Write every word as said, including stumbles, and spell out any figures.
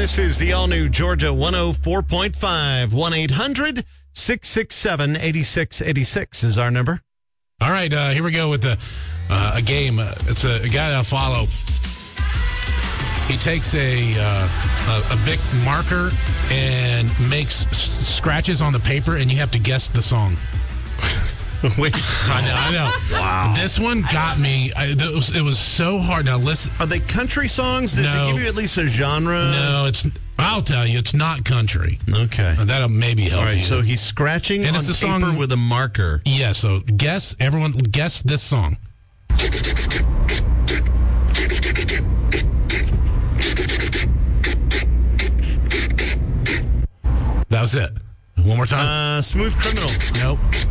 This is the all-new Georgia one oh four point five. one eight hundred six six seven eight six eight six is our number. All right, uh, here we go with the, uh, a game. Uh, it's a, a guy that I follow. He takes a, uh, a a big marker and makes s- scratches on the paper, and you have to guess the song. Wait. I know, I know. Wow. This one got me. I, it, was, it was so hard. Now, listen. Are they country songs? Does No. it give you at least a genre? No, it's. I'll tell you, it's not country. Okay. Uh, That'll maybe help All right, you. so he's scratching And on it's the paper song- with a marker. Yeah, so guess, everyone, guess this song. That was it. One more time. Uh, Smooth Criminal. Nope.